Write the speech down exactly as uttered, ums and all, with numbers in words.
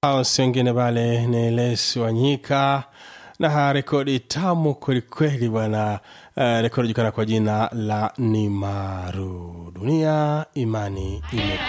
Sengine bale ni Lesi Wanyika na rekodi tamu kweli kweli bwana. Uh, rekodi jukana kwa jina la Nimaru. Dunia imani ime